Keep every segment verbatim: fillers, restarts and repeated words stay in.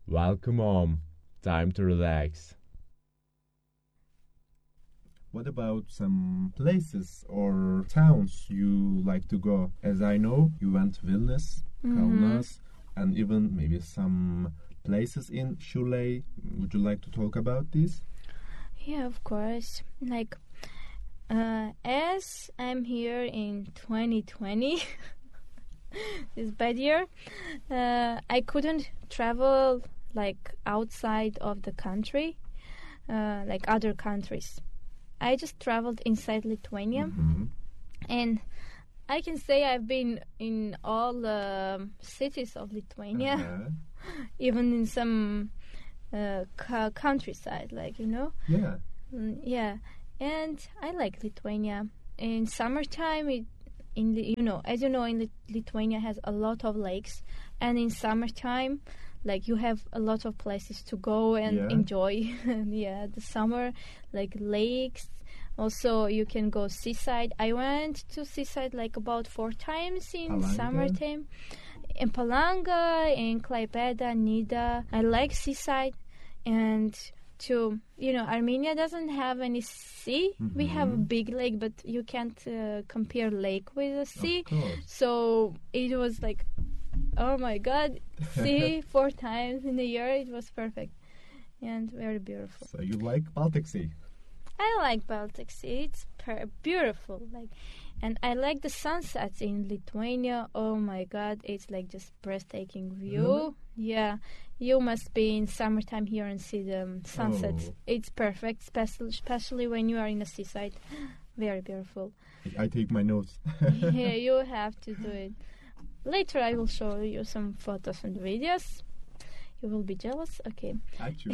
Welcome home. Time to relax. What about some places or towns you like to go? As I know, you went to Vilnius, Mhm. Kaunas, and even maybe some places in Chile. Would you like to talk about this? Yeah, of course. Like, uh, as I'm here in twenty twenty, this bad year, uh, I couldn't travel like outside of the country, uh, like other countries. I just traveled inside Lithuania, Mhm. and I can say I've been in all the cities of Lithuania, Uh-huh. even in some uh, c- countryside, like you know. Yeah. Mm, yeah, and I like Lithuania. In summertime, it, in Li- you know, as you know, in Lit- Lithuania has a lot of lakes, and in summertime, like you have a lot of places to go and Yeah. enjoy. Yeah, the summer, like lakes. Also, you can go seaside. I went to seaside like about four times in Palanga? summertime. In Palanga, in Klaipeda, Nida. I like seaside, and to you know, Armenia doesn't have any sea. We have a Mhm. big lake, but you can't uh, compare lake with a sea. Of course. So it was like, oh my God, sea four times in a year. It was perfect and very beautiful. So you like Baltic Sea? I like Baltic Sea. It's per- beautiful. Like, and I like the sunsets in Lithuania. Oh my God, it's like just breathtaking view. Really? Yeah, you must be in summertime here and see the um, sunsets. Oh. It's perfect, especially especially when you are in the seaside. Very beautiful. I take my notes. Yeah, you have to do it. Later, I will show you some photos and videos. You will be jealous. Okay. I choose.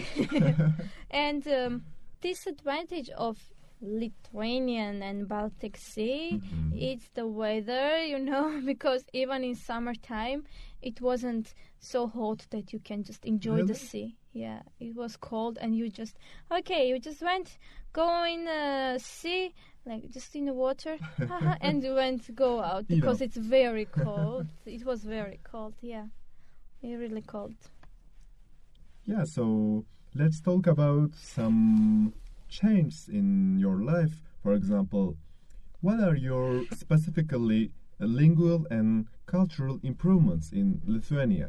And um, disadvantage of Lithuanian and Baltic Sea, Mhm. it's the weather, you know, because even in summertime, it wasn't so hot that you can just enjoy Really? the sea. Yeah, it was cold, and you just okay, you just went go in the sea, like just in the water, haha, and you went to go out You because know. it's very cold. It was very cold. Yeah, it really cold. Yeah, so let's talk about some changes in your life. For example, what are your specifically lingual and cultural improvements in Lithuania?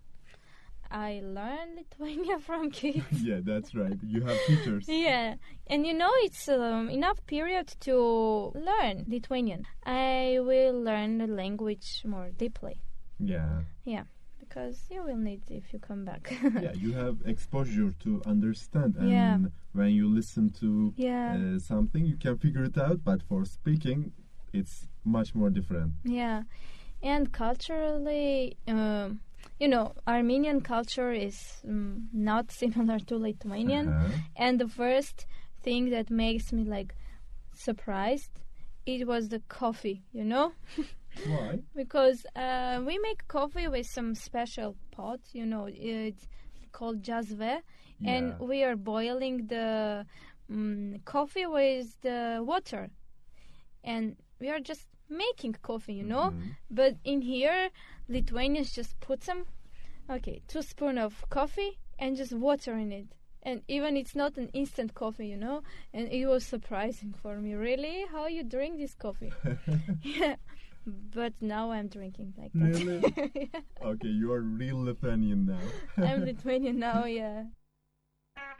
I learned Lithuania from kids. Yeah, that's right. You have teachers. Yeah, and you know it's um, enough period to learn Lithuanian. I will learn the language more deeply. Yeah. Yeah, because you will need if you come back. Yeah, you have exposure to understand, and Yeah. when you listen to Yeah. uh, something, you can figure it out. But for speaking, it's much more different. Yeah, and culturally, um, you know, Armenian culture is um, not similar to Lithuanian. Uh-huh. And the first thing that makes me like surprised, it was the coffee. You know. Why? Because uh, we make coffee with some special pot, you know, it's called jazve, and Yeah. we are boiling the um, coffee with the water, and we are just making coffee, you know. Mhm. But in here, Lithuanians just put some, okay, two spoon of coffee and just water in it. And even it's not an instant coffee, you know. And it was surprising for me, really, how you drink this coffee? Yeah. But now I'm drinking like that. Really? Okay, you are real Lithuanian now. I'm Lithuanian now, yeah.